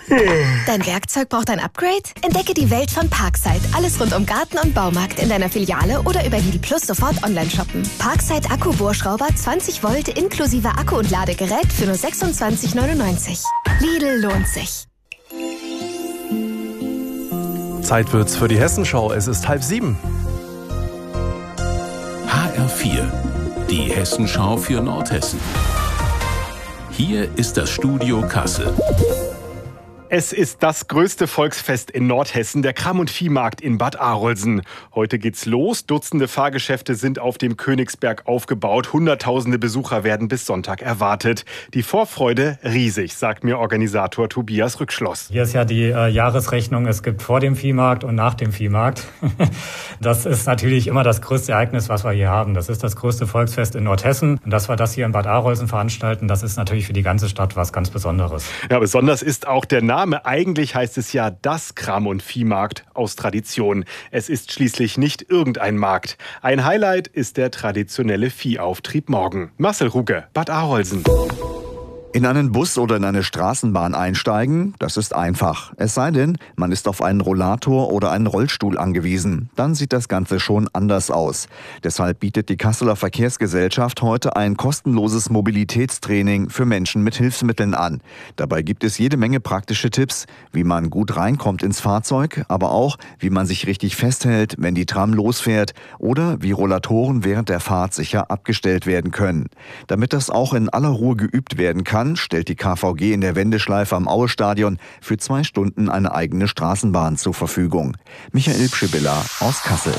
Dein Werkzeug braucht ein Upgrade? Entdecke die Welt von Parkside. Alles rund um Garten und Baumarkt in deiner Filiale oder über Lidl Plus sofort online shoppen. Parkside Akku-Bohrschrauber 20 Volt inklusive Akku und Ladegerät für nur 26,99. Lidl lohnt sich. Zeit wird's für die Hessenschau. Es ist 6:30. HR4, die Hessenschau für Nordhessen. Hier ist das Studio Kassel. Es ist das größte Volksfest in Nordhessen, der Kram- und Viehmarkt in Bad Arolsen. Heute geht's los. Dutzende Fahrgeschäfte sind auf dem Königsberg aufgebaut. Hunderttausende Besucher werden bis Sonntag erwartet. Die Vorfreude riesig, sagt mir Organisator Tobias Rückschloss. Hier ist ja die Jahresrechnung. Es gibt vor dem Viehmarkt und nach dem Viehmarkt. Das ist natürlich immer das größte Ereignis, was wir hier haben. Das ist das größte Volksfest in Nordhessen. Und dass wir das hier in Bad Arolsen veranstalten, das ist natürlich für die ganze Stadt was ganz Besonderes. Ja, besonders ist auch der Name. Eigentlich heißt es ja das Kram- und Viehmarkt aus Tradition. Es ist schließlich nicht irgendein Markt. Ein Highlight ist der traditionelle Viehauftrieb morgen. Marcel Ruge, Bad Arolsen. In einen Bus oder in eine Straßenbahn einsteigen, das ist einfach. Es sei denn, man ist auf einen Rollator oder einen Rollstuhl angewiesen. Dann sieht das Ganze schon anders aus. Deshalb bietet die Kasseler Verkehrsgesellschaft heute ein kostenloses Mobilitätstraining für Menschen mit Hilfsmitteln an. Dabei gibt es jede Menge praktische Tipps, wie man gut reinkommt ins Fahrzeug, aber auch, wie man sich richtig festhält, wenn die Tram losfährt, oder wie Rollatoren während der Fahrt sicher abgestellt werden können. Damit das auch in aller Ruhe geübt werden kann, stellt die KVG in der Wendeschleife am Aue-Stadion für 2 Stunden eine eigene Straßenbahn zur Verfügung. Michael Pschibilla aus Kassel.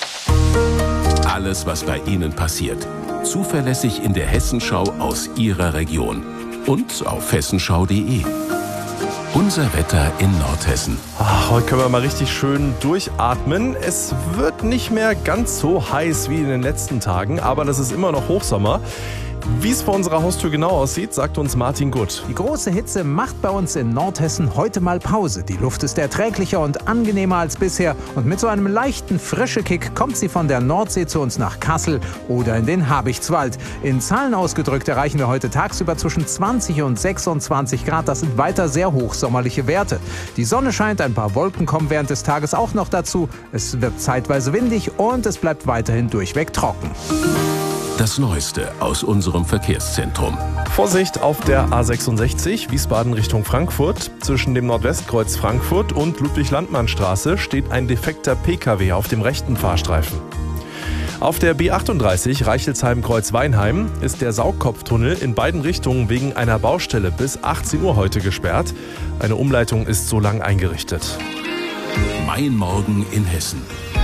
Alles, was bei Ihnen passiert. Zuverlässig in der Hessenschau aus Ihrer Region. Und auf hessenschau.de. Unser Wetter in Nordhessen. Heute können wir mal richtig schön durchatmen. Es wird nicht mehr ganz so heiß wie in den letzten Tagen, aber das ist immer noch Hochsommer. Wie es vor unserer Haustür genau aussieht, sagt uns Martin Gutt. Die große Hitze macht bei uns in Nordhessen heute mal Pause. Die Luft ist erträglicher und angenehmer als bisher. Und mit so einem leichten Frischekick kommt sie von der Nordsee zu uns nach Kassel oder in den Habichtswald. In Zahlen ausgedrückt erreichen wir heute tagsüber zwischen 20 und 26 Grad. Das sind weiter sehr hochsommerliche Werte. Die Sonne scheint, ein paar Wolken kommen während des Tages auch noch dazu. Es wird zeitweise windig und es bleibt weiterhin durchweg trocken. Das Neueste aus unserem Verkehrszentrum. Vorsicht auf der A66 Wiesbaden Richtung Frankfurt. Zwischen dem Nordwestkreuz Frankfurt und Ludwig-Landmann-Straße steht ein defekter PKW auf dem rechten Fahrstreifen. Auf der B38 Reichelsheim-Kreuz-Weinheim ist der Saugkopftunnel in beiden Richtungen wegen einer Baustelle bis 18 Uhr heute gesperrt. Eine Umleitung ist so lang eingerichtet. Mein Morgen in Hessen.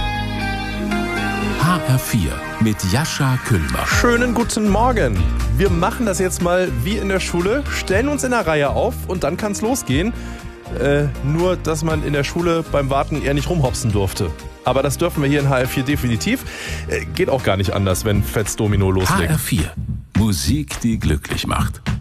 HR4 mit Jascha Küllmer. Schönen guten Morgen. Wir machen das jetzt mal wie in der Schule, stellen uns in der Reihe auf und dann kann's losgehen. Nur, dass man in der Schule beim Warten eher nicht rumhopsen durfte. Aber das dürfen wir hier in HR4 definitiv. Geht auch gar nicht anders, wenn Fetz Domino loslegt. HR4. Musik, die glücklich macht.